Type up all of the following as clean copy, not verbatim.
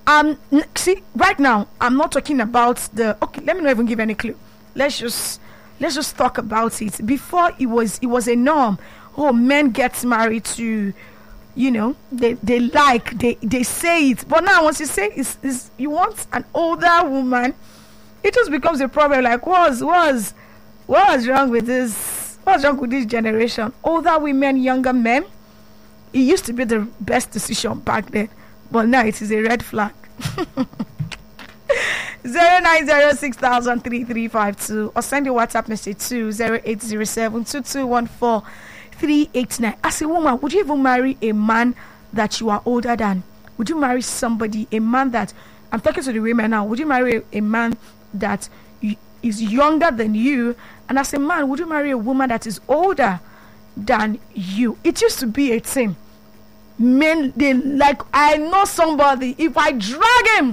See, right now I'm not talking about the. Okay, let me not even give any clue. Let's just talk about it. Before it was a norm. Oh, men get married to, they say it. But now once you say is you want an older woman, it just becomes a problem. Like what's wrong with this? What's wrong with this generation? Older women, younger men. It used to be the best decision back then, but now it is a red flag. 09063352 or send a WhatsApp message to 0807-2214-389. As a woman, would you even marry a man that you are older than? Would you marry somebody, a man that, I'm talking to the women now, would you marry a man that is younger than you? And as a man, would you marry a woman that is older than you? It used to be a thing. Men, they like, I know somebody, if I drag him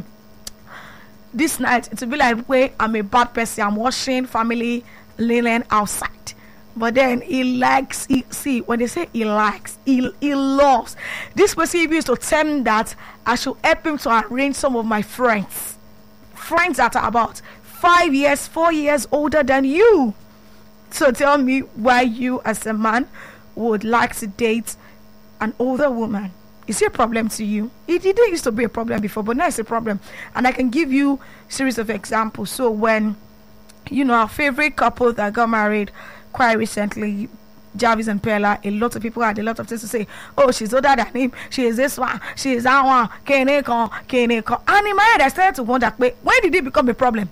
this night, it will be like, wait, I'm a bad person, I'm washing family linen outside. But then he likes, see, when they say he likes, he loves. This person used to tell me that I should help him to arrange some of my friends that are about 5 years, 4 years older than you. So tell me why you as a man would like to date an older woman. Is it a problem to you? It didn't used to be a problem before, but now it's a problem. And I can give you a series of examples. So when, our favorite couple that got married quite recently, Jarvis and Pella, a lot of people had a lot of things to say. Oh, she's older than him. She is this one. She is that one. And in my head, I started to wonder, when did it become a problem?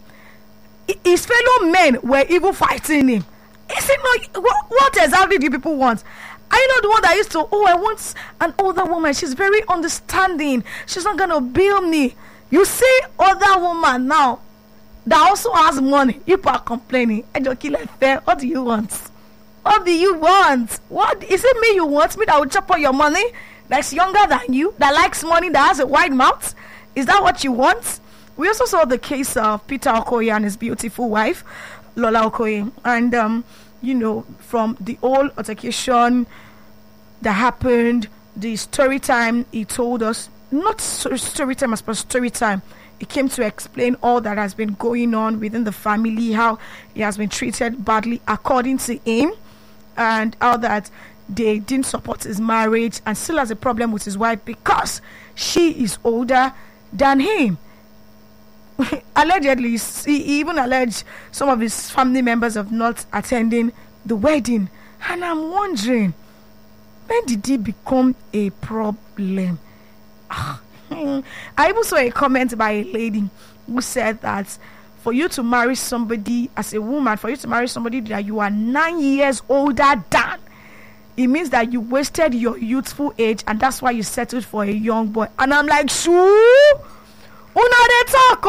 His fellow men were even fighting him. Is it not? What exactly do people want? Are you not the one that used to, I want an older woman. She's very understanding. She's not going to bill me. You see other woman now that also has money. People are complaining. What do you want? What do you want? What is it? Me you want? Me that will chop on your money? That's younger than you? That likes money? That has a wide mouth? Is that what you want? We also saw the case of Peter Okoye and his beautiful wife, Lola Okoye. And, from the old altercation that happened, the story time he told us, not story time, but story time. He came to explain all that has been going on within the family, how he has been treated badly according to him, and how that they didn't support his marriage and still has a problem with his wife because she is older than him. Allegedly, he even alleged some of his family members of not attending the wedding. And I'm wondering, when did it become a problem? I even saw a comment by a lady who said that for you to marry somebody as a woman, for you to marry somebody that you are 9 years older than, it means that you wasted your youthful age and that's why you settled for a young boy. And I'm like, shoo! Una de talk,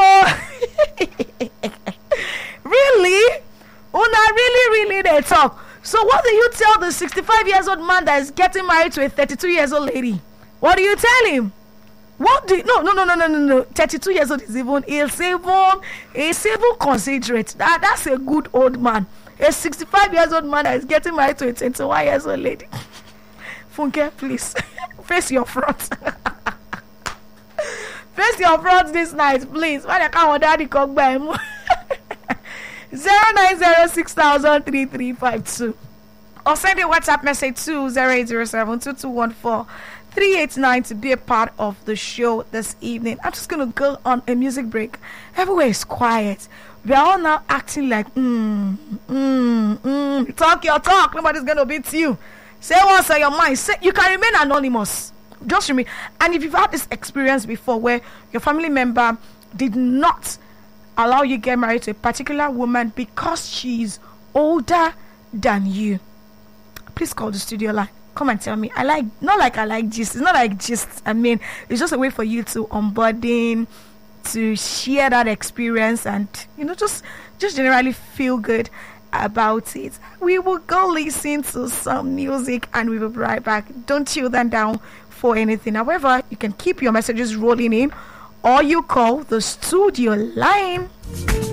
really? Una really they talk. So what do you tell the 65 years old man that is getting married to a 32 years old lady? What do you tell him? What do you, no. 32 years old is even considerate. That's a good old man. A 65 years old man that is getting married to a 21 years old lady. Funke, please face your front. Face your front this night, please. When I can't daddy come by 09063352 or send a WhatsApp message to 0807-2214-389 to be a part of the show this evening. I'm just gonna go on a music break. Everywhere is quiet. We are all now acting like talk your talk. Nobody's gonna beat you. Say what's on your mind. Say, you can remain anonymous. Just remember. And if you've had this experience before where your family member did not allow you get married to a particular woman because she's older than you, please call the studio line. Come and tell me. I like gist. It's not like gist. I mean, it's just a way for you to onboarding, to share that experience, and just generally feel good about it. We will go listen to some music and we will be right back. Don't chill them down for anything. However, you can keep your messages rolling in or you call the studio line.